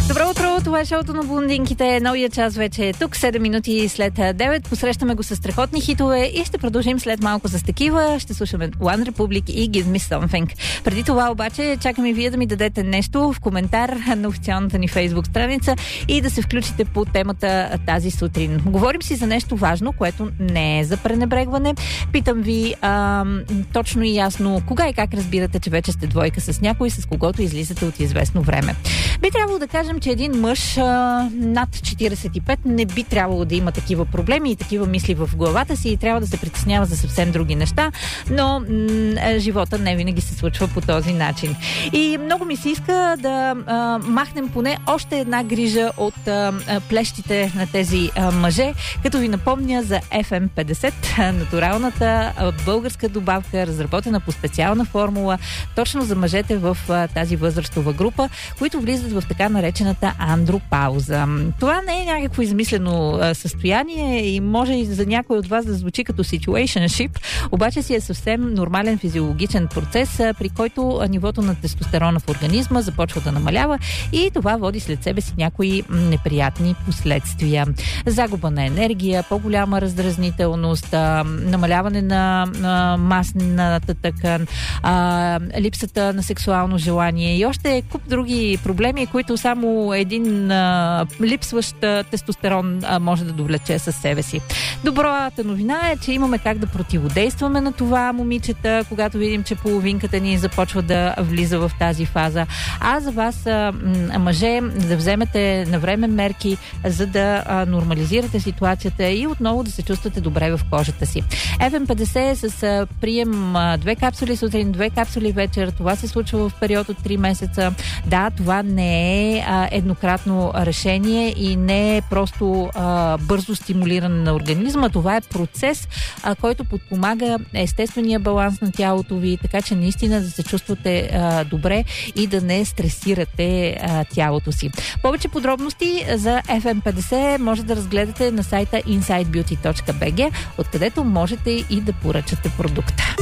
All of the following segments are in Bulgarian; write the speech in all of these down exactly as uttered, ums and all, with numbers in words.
Добро утро, това е шоуто на блондинките. Новия час вече е тук, седем минути след девет. Посрещаме го с страхотни хитове и ще продължим след малко с такива. Ще слушаме One Republic и Give Me Something. Преди това обаче чакаме вие да ми дадете нещо в коментар на официалната ни Фейсбук страница и да се включите по темата тази сутрин. Говорим си за нещо важно, което не е за пренебрегване. Питам ви а, точно и ясно кога и как разбирате, че вече сте двойка с някой, с когото излизате от известно време. Би трябвало да кажем, че един мъж а, над четиридесет и пет не би трябвало да има такива проблеми и такива мисли в главата си и трябва да се притеснява за съвсем други неща, но м- живота не винаги се случва по този начин. И много ми се иска да а, махнем поне още една грижа от а, плещите на тези а, мъже, като ви напомня за еф ем петдесет, натуралната а, българска добавка, разработена по специална формула, точно за мъжете в а, тази възрастова група, които влизат в така наречената андропауза. Това не е някакво измислено а, състояние и може и за някой от вас да звучи като situationship, обаче си е съвсем нормален физиологичен процес, а, при който а, нивото на тестостерона в организма започва да намалява и това води след себе си някои неприятни последствия. Загуба на енергия, по-голяма раздразнителност, а, намаляване на, на масната тъкан, а, липсата на сексуално желание и още куп други проблеми, които само един а, липсващ а, тестостерон а, може да довлече със себе си. Добрата новина е, че имаме как да противодействаме на това, момичета, когато видим, че половинката ни започва да влиза в тази фаза. А за вас, а, мъже, да вземете навреме мерки, за да а, нормализирате ситуацията и отново да се чувствате добре в кожата си. еф ем петдесет е с а, прием а, две капсули сутрин, две капсули вечер. Това се случва в период от три месеца. Да, това не е а, еднократно решение и не е просто а, бързо стимулиране на организма. Това е процес, а, който подпомага естествения баланс на тялото ви, така че наистина да се чувствате а, добре и да не стресирате а, тялото си. Повече подробности за еф ем петдесет може да разгледате на сайта инсайд бюти точка би джи, откъдето можете и да поръчате продукта.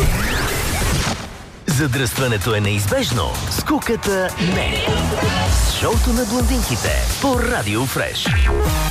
Задръстването е неизбежно, скуката не. Шоуто на блондинките по Радио Фреш.